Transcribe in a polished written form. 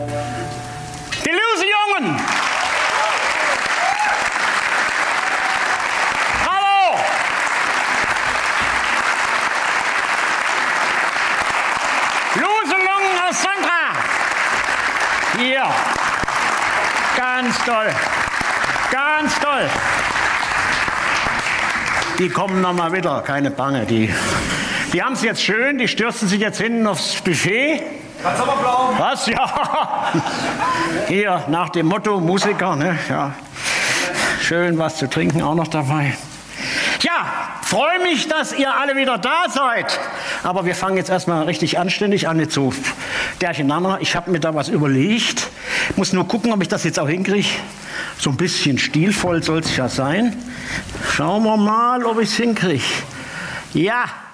Die Lose-Jungen! Bravo! Lose-Jungen aus Sandra! Hier! Ganz toll! Ganz toll! Die kommen noch mal wieder, keine Bange. Die haben es jetzt schön, die stürzen sich jetzt hinten aufs Buffet. Kannst du mal blau? Was? Ja. Hier nach dem Motto Musiker, ne? Ja. Schön was zu trinken auch noch dabei. Ja, freue mich, dass ihr alle wieder da seid. Aber wir fangen jetzt erstmal richtig anständig an, nicht so durcheinander. Ich habe mir da was überlegt. Muss nur gucken, ob ich das jetzt auch hinkriege. So ein bisschen stilvoll soll es ja sein. Schauen wir mal, ob ich es hinkriege. Ja.